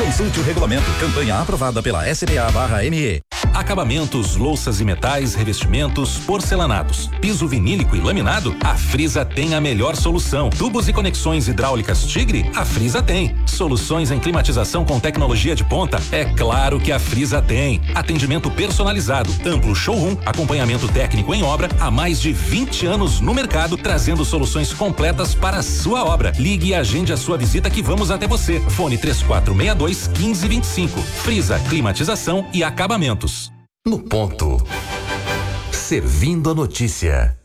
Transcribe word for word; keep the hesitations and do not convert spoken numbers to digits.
Consulte o regulamento. Campanha aprovada pela S B A barra M E. Acabamentos, louças e metais, revestimentos, porcelanatos, piso vinílico e laminado, a Frisa tem a melhor solução. Tubos e conexões hidráulicas Tigre, a Frisa tem. Soluções em climatização com tecnologia de ponta, é claro que a Frisa tem. Atendimento personalizado, amplo showroom, acompanhamento técnico em obra, há mais de vinte anos no mercado, trazendo soluções completas para a sua obra. Ligue e agende a sua visita que vamos até você. Fone três quatro seis dois, um cinco dois cinco. Frisa, climatização e acabamentos. No ponto. Servindo a notícia.